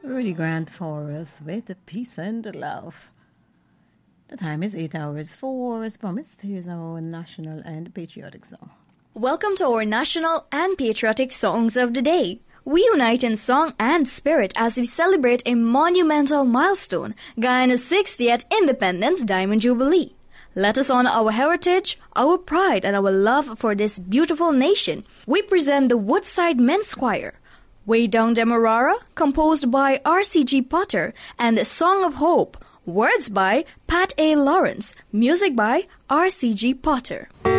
Rudy Grant for us with the peace and love. The time is 8 hours 4. As promised, here's our national and patriotic song. Welcome to our national and patriotic songs of the day. We unite in song and spirit as we celebrate a monumental milestone, Guyana's 60th Independence Diamond Jubilee. Let us honor our heritage, our pride, and our love for this beautiful nation. We present the Woodside Men's Choir, Way Down Demerara, composed by R.C.G. Potter, and the Song of Hope, words by Pat A. Lawrence, music by R.C.G. Potter.